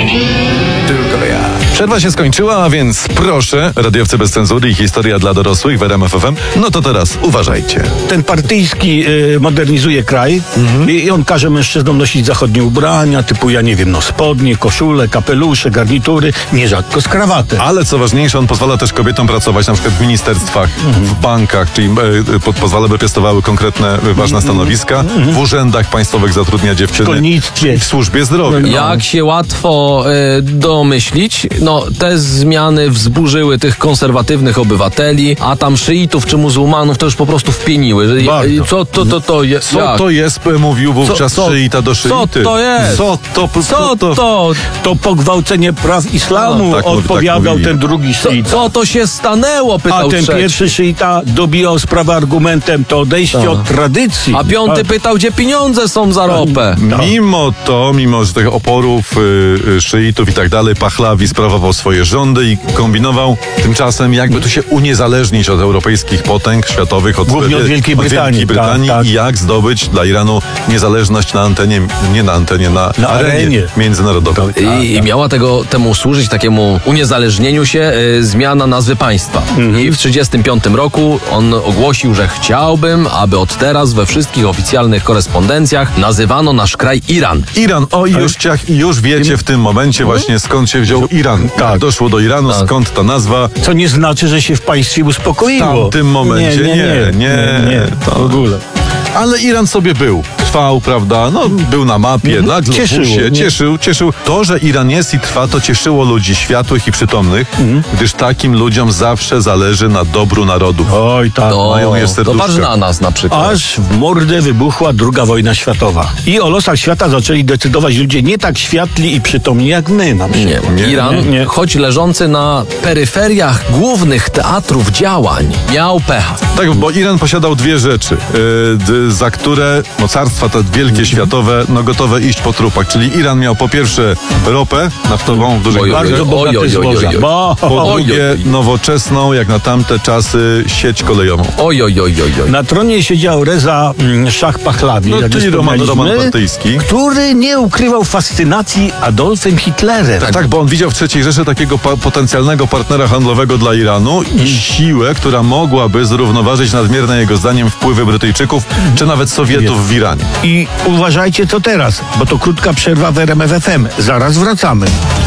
Tylko ja. Przerwa się skończyła, a więc proszę, radiowcy bez cenzury i historia dla dorosłych w RMF FM. No to teraz uważajcie. Ten partyjski modernizuje kraj i on każe mężczyznom nosić zachodnie ubrania, typu, ja nie wiem, no spodnie, koszule, kapelusze, garnitury, nierzadko z krawatem. Ale co ważniejsze, on pozwala też kobietom pracować na przykład w ministerstwach, w bankach, czyli pozwala, by piastowały konkretne, ważne stanowiska. W urzędach państwowych zatrudnia dziewczyny. W szkolnictwie. I w służbie zdrowia. Jak się łatwo domyślić, no te zmiany wzburzyły tych konserwatywnych obywateli, a tam szyitów czy muzułmanów to już po prostu wpieniły. Że, co to jest? Co to jest, mówił wówczas szyita do szyity. Co to jest? Co to? To pogwałcenie praw islamu, tak odpowiadał mówili. ten drugi szyita. Co to się stanęło? Pytał A ten trzeci. pierwszy szyita dobijał sprawę argumentem, to odejście od tradycji. A piąty pytał, gdzie pieniądze są za ropę. Mimo że tych oporów szyitów i tak dalej, Pahlawi sprawował swoje rządy i kombinował tymczasem, jakby tu się uniezależnić od europejskich potęg światowych, Głównie od Wielkiej Brytanii. Tak. I jak zdobyć dla Iranu niezależność na antenie, na arenie międzynarodowej. I miała temu służyć, takiemu uniezależnieniu się, zmiana nazwy państwa. I w 1935 roku on ogłosił, że chciałbym, aby od teraz we wszystkich oficjalnych korespondencjach nazywano nasz kraj Iran. Iran, już wiecie w tym momencie właśnie skąd się wziął Iran. Tak, doszło do Iranu, skąd ta nazwa. Co nie znaczy, że się w państwie uspokoiło. W tamtym momencie nie. W ogóle. Ale Iran sobie trwał, prawda, był na mapie, na globusie, cieszył. To, że Iran jest i trwa, to cieszyło ludzi światłych i przytomnych, gdyż takim ludziom zawsze zależy na dobru narodów. Oj, tak. Mają je serduszka. Patrz na nas na przykład. Aż w mordę wybuchła II wojna światowa. I o losach świata zaczęli decydować ludzie nie tak światli i przytomni jak my na przykład. Nie. Iran, choć leżący na peryferiach głównych teatrów działań, miał pecha. Tak, bo Iran posiadał dwie rzeczy, za które mocarstwa te wielkie światowe, gotowe iść po trupach. Czyli Iran miał po pierwsze ropę naftową w dużej mierze. Bardzo bogate zboża. Po drugie nowoczesną, jak na tamte czasy, sieć kolejową. Na tronie siedział Reza Szach Pahlawi, czyli Roman Partyjski, który nie ukrywał fascynacji Adolfem Hitlerem. Tak, bo on widział w III Rzeszy takiego potencjalnego partnera handlowego dla Iranu i siłę, która mogłaby zrównoważyć nadmierne jego zdaniem wpływy Brytyjczyków, czy nawet Sowietów w Iranie. I uważajcie co teraz, bo to krótka przerwa w RMF FM. Zaraz wracamy.